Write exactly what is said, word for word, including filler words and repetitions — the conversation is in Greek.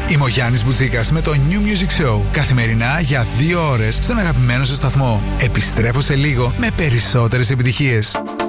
Είμαι ο Γιάννης Μπουτσίκας με το New Music Show. Καθημερινά για δύο ώρες στον αγαπημένο σου σταθμό. Επιστρέφω σε λίγο με περισσότερες επιτυχίες.